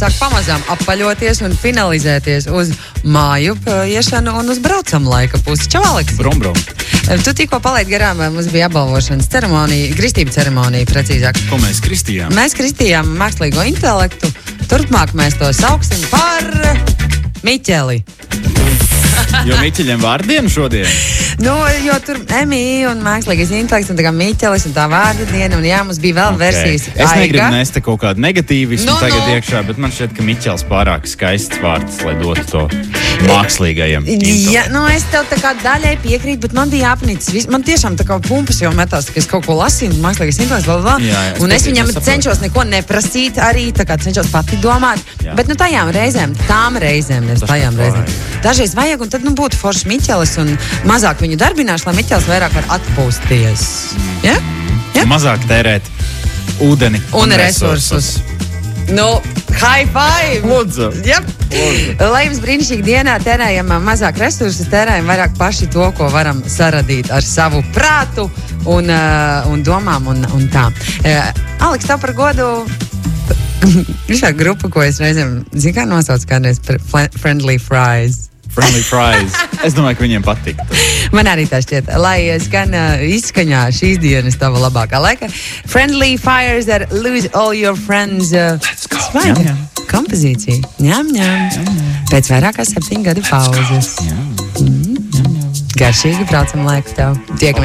sāk pamazām apaļoties un finalizēties uz māju iešanu un uz braucam laika pusi. Čau, Aleks! Brum. Tu tikko palaid garām, mums bija apbalvošanas ceremonija, kristība ceremonija, precīzāk. Ko mēs kristījām? Mēs kristījām mākslīgo intelektu. Turpmāk mēs to sauksim par Miķeli. Jo Miķeļiem vārdienu šodien? Jo tur Emī un mākslīgais intelekts un tā kā Miķelis un tā vārda diena un jā, mums bija vēl versijas. Es negribu nest kaut kādu negatīvismu tagad iekšā, bet man šķiet, ka Miķels pārāk skaists vārds, lai dotu to mākslīgajam intelektam. Jā, es tev tā kā daļai piekrītu, bet man bija jāpanicis. Man tiešām tā kā pumpas jau metās, ka es kaut ko lasīju, mākslīgais intelekts, un es viņam cenšos neko neprasīt arī, tā kā cenšos pati domāt, bet tām reizēm, dažreiz vajag, un tad būtu foršs Miķelis un mazāk viņu darbināšu, lai Miķelis vairāk var atpūsties. Ja? Mazāk tērēt ūdeni un resursus. High five! Lūdzu. Yep. Lai jums brīnišķīgi dienā tērējam mazāk resursus, tērējam vairāk paši to, ko varam saradīt ar savu prātu un domām un tā. Aleks, tev par godu višā grupa, ko es reizēm, kā nosauc kādreiz Friendly Fries. Friendly Fries. Es domāju, ka viņiem patīk. Man arī tā šķiet. Lai skan izskaņā šīs dienas tava labākā laika. Friendly Fires ar Lose All Your Friends. Let's go. Kompozīcija. Ņem. Pēc vairāk kā 7 gadu pauzes. Garšīgi braucam laiku tev. Tiekamies.